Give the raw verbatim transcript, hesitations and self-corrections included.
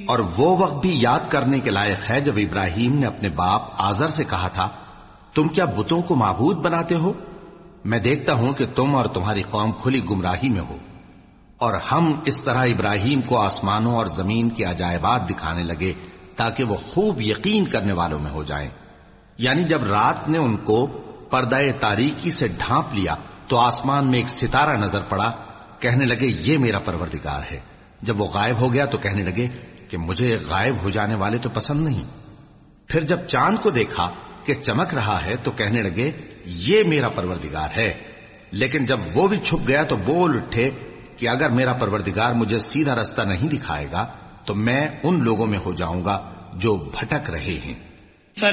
और वो वक्त भी याद करने के लायक है जब इब्राहिम ने अपने बाप आजर से कहा था, तुम क्या बुतों को माबूद बनाते हो? मैं देखता हूं कि तुम और तुम्हारी कौम खुली गुमराही में हो। और हम इस तरह इब्राहिम को आसमानों और जमीन के अजायबात दिखाने लगे ताकि वो खूब यकीन करने वालों में हो जाएं। यानी जब रात ने उनको पर्दाए तारीकी से ढांप लिया तो आसमान में एक सितारा नजर पड़ा। कहने लगे ये मेरा परवरदिगार है। जब वो गायब हो गया तो कहने लगे कि मुझे गायब हो जाने वाले तो पसंद नहीं। फिर जब चांद को देखा कि चमक रहा है तो कहने लगे ये मेरा परवरदिगार है। लेकिन जब वो भी छुप गया तो बोल उठे कि अगर मेरा परवरदिगार मुझे सीधा रास्ता नहीं दिखाएगा तो मैं उन लोगों में हो जाऊंगा जो भटक रहे हैं।